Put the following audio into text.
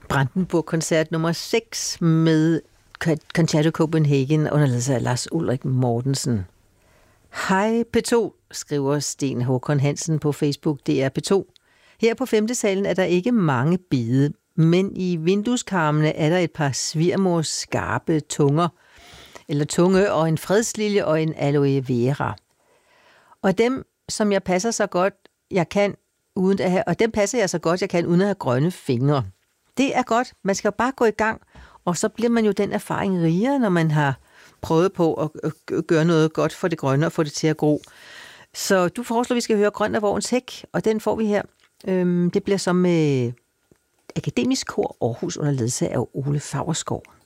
Brandenburg-koncert nummer 6 med Concerto Copenhagen under ledelse af Lars Ulrik Mortensen. Hej P2, skriver Sten Håkon Hansen på Facebook, det er P2. Her på 5. salen er der ikke mange bede, men i vindueskarmene er der et par svigermors skarpe tunger, eller tunge og en fredslilje og en aloe vera. Og dem, som jeg passer så godt, jeg kan, uden at have, og dem passer jeg så godt, jeg kan, uden at have grønne fingre. Det er godt, man skal bare gå i gang, og så bliver man jo den erfaring rigere, når man har prøvet på at gøre noget godt for det grønne og få det til at gro. Så du foreslår, at vi skal høre Grøn af Vågens Hæk, og den får vi her. Det bliver som med Akademisk Kor Aarhus under ledelse af Ole Faurskov.